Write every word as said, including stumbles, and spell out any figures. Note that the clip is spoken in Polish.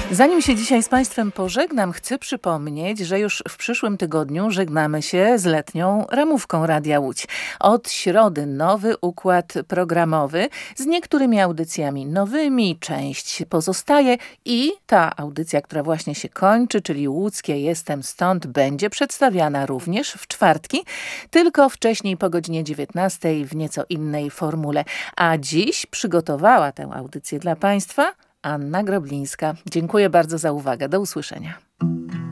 Zanim się dzisiaj z Państwem pożegnam, chcę przypomnieć, że już w przyszłym tygodniu żegnamy się z letnią ramówką Radia Łódź. Od środy nowy układ programowy z niektórymi audycjami nowymi, część pozostaje i ta audycja, która właśnie się kończy, czyli łódzkie Jestem Stąd, będzie przedstawiana również w czwartki, tylko wcześniej po godzinie dziewiętnastej w nieco innej formule. A dziś przygotowała tę audycję dla Państwa Anna Groblińska. Dziękuję bardzo za uwagę. Do usłyszenia.